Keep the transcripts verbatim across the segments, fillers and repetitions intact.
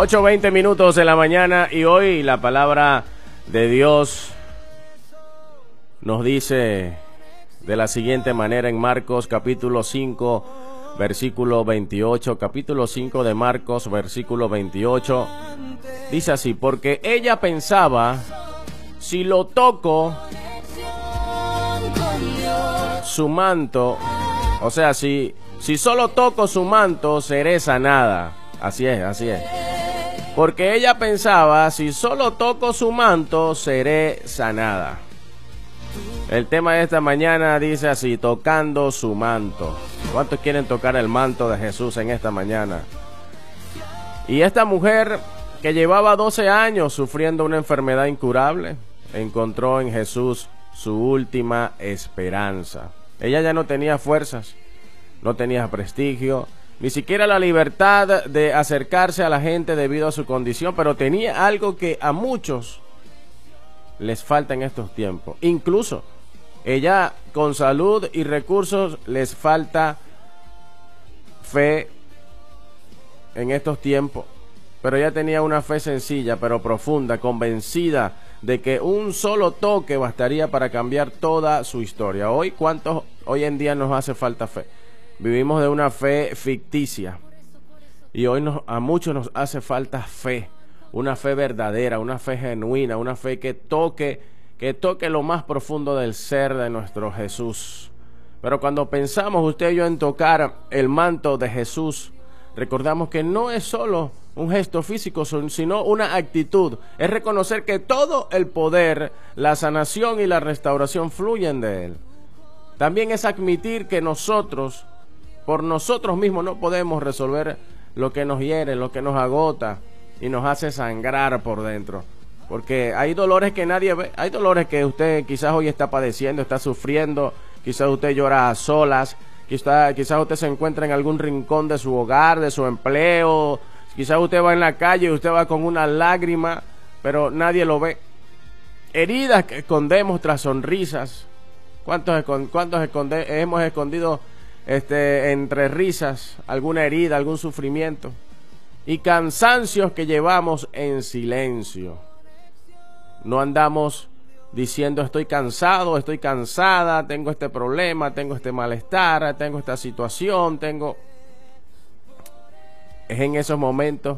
ocho veinte minutos de la mañana y hoy la palabra de Dios nos dice de la siguiente manera en Marcos capítulo cinco, versículo veintiocho, capítulo cinco de Marcos, versículo veintiocho, dice así: porque ella pensaba, si lo toco su manto, o sea, si, si solo toco su manto, seré sanada. Así es, así es. Porque ella pensaba, si solo toco su manto, seré sanada. El tema de esta mañana dice así: tocando su manto. ¿Cuántos quieren tocar el manto de Jesús en esta mañana? Y esta mujer que llevaba doce años sufriendo una enfermedad incurable, encontró en Jesús su última esperanza. Ella ya no tenía fuerzas, no tenía prestigio, ni siquiera la libertad de acercarse a la gente debido a su condición, pero tenía algo que a muchos les falta en estos tiempos. Incluso ella, con salud y recursos, les falta fe en estos tiempos. Pero ella tenía una fe sencilla pero profunda, convencida de que un solo toque bastaría para cambiar toda su historia. Hoy, ¿cuántos hoy en día nos hace falta fe? Vivimos de una fe ficticia y hoy nos, a muchos nos hace falta fe, una fe verdadera, una fe genuina, una fe que toque, que toque lo más profundo del ser de nuestro Jesús. Pero cuando pensamos usted y yo en tocar el manto de Jesús, recordamos que no es solo un gesto físico, sino una actitud. Es reconocer que todo el poder, la sanación y la restauración fluyen de Él. También es admitir que nosotros, por nosotros mismos, no podemos resolver lo que nos hiere, lo que nos agota y nos hace sangrar por dentro. Porque hay dolores que nadie ve, hay dolores que usted quizás hoy está padeciendo, está sufriendo, quizás usted llora a solas, quizás, quizás usted se encuentra en algún rincón de su hogar, de su empleo, quizás usted va en la calle y usted va con una lágrima, pero nadie lo ve. Heridas que escondemos tras sonrisas. ¿Cuántos, cuántos esconde, hemos escondido este, entre risas alguna herida, algún sufrimiento? Y cansancios que llevamos en silencio. No andamos diciendo estoy cansado, estoy cansada, tengo este problema, tengo este malestar, tengo esta situación, tengo... Es en esos momentos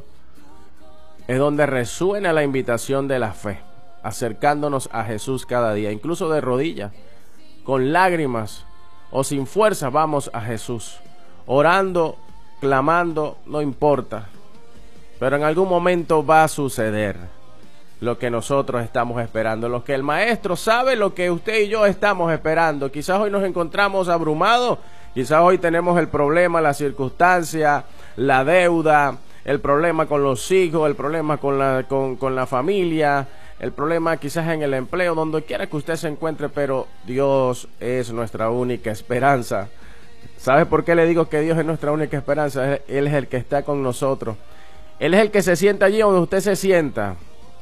es donde resuena la invitación de la fe, acercándonos a Jesús cada día, incluso de rodillas, con lágrimas o sin fuerza vamos a Jesús, orando, clamando, no importa, pero en algún momento va a suceder lo que nosotros estamos esperando, lo que el Maestro sabe, lo que usted y yo estamos esperando. Quizás hoy nos encontramos abrumados, quizás hoy tenemos el problema, la circunstancia, la deuda, el problema con los hijos, el problema con la, con, con la familia, el problema quizás en el empleo, donde quiera que usted se encuentre, pero Dios es nuestra única esperanza. ¿Sabe por qué le digo que Dios es nuestra única esperanza? Él es el que está con nosotros. Él es el que se sienta allí donde usted se sienta.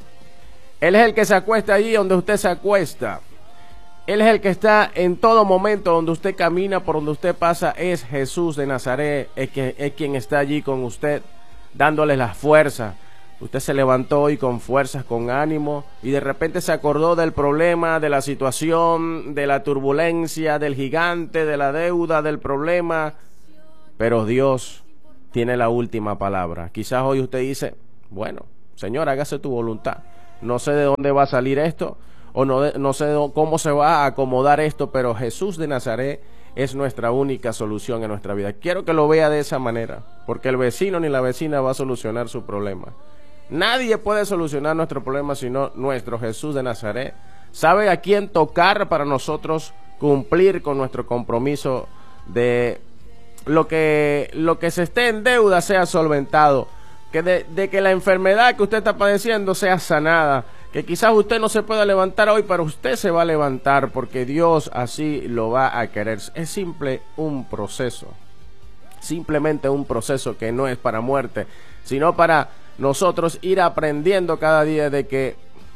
Él es el que se acuesta allí donde usted se acuesta. Él es el que está en todo momento donde usted camina, por donde usted pasa. Es Jesús de Nazaret, es, que, es quien está allí con usted, dándole las fuerzas. Usted se levantó hoy con fuerzas, con ánimo, y de repente se acordó del problema, de la situación, de la turbulencia, del gigante, de la deuda, del problema. Pero Dios tiene la última palabra. Quizás hoy usted dice, bueno, Señor, hágase tu voluntad. No sé de dónde va a salir esto, o no, de, no sé de cómo se va a acomodar esto, pero Jesús de Nazaret es nuestra única solución en nuestra vida. Quiero que lo vea de esa manera, porque el vecino ni la vecina va a solucionar su problema. Nadie puede solucionar nuestro problema sino nuestro Jesús de Nazaret. Sabe a quién tocar para nosotros cumplir con nuestro compromiso de lo que, lo que se esté en deuda sea solventado. Que de, de que la enfermedad que usted está padeciendo sea sanada, que quizás usted no se pueda levantar hoy, pero usted se va a levantar porque Dios así lo va a querer. Es simple un proceso, simplemente un proceso que no es para muerte, sino para nosotros ir aprendiendo cada día de que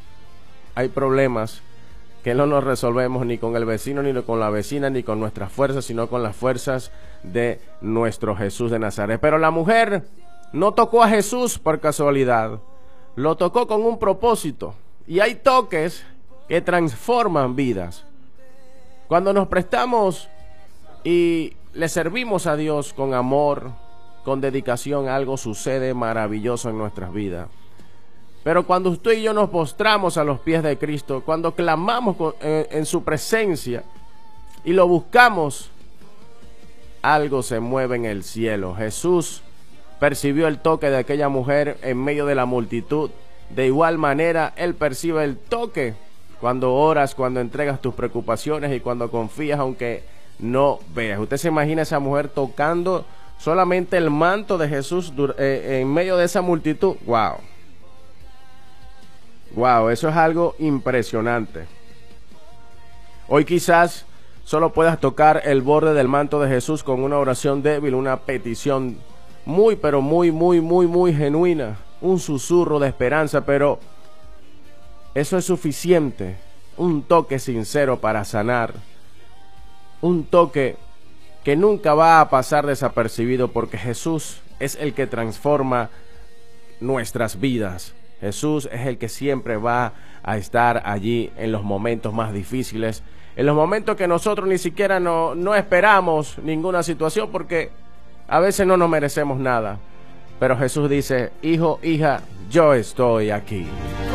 hay problemas que no nos resolvemos ni con el vecino, ni con la vecina, ni con nuestras fuerzas, sino con las fuerzas de nuestro Jesús de Nazaret. Pero la mujer no tocó a Jesús por casualidad, lo tocó con un propósito. Y hay toques que transforman vidas. Cuando nos prestamos y le servimos a Dios con amor, con dedicación, algo sucede maravilloso en nuestras vidas. Pero cuando usted y yo nos postramos a los pies de Cristo, cuando clamamos en su presencia y lo buscamos, algo se mueve en el cielo. Jesús percibió el toque de aquella mujer en medio de la multitud. De igual manera, Él percibe el toque cuando oras, cuando entregas tus preocupaciones y cuando confías aunque no veas. Usted se imagina a esa mujer tocando solamente el manto de Jesús eh, en medio de esa multitud. Wow. Wow, eso es algo impresionante. Hoy quizás solo puedas tocar el borde del manto de Jesús con una oración débil, una petición muy, pero muy, muy, muy, muy genuina, un susurro de esperanza, pero eso es suficiente. Un toque sincero para sanar, un toque que nunca va a pasar desapercibido, porque Jesús es el que transforma nuestras vidas. Jesús es el que siempre va a estar allí en los momentos más difíciles, en los momentos que nosotros ni siquiera no, no esperamos ninguna situación, porque a veces no nos merecemos nada. Pero Jesús dice: hijo, hija, yo estoy aquí.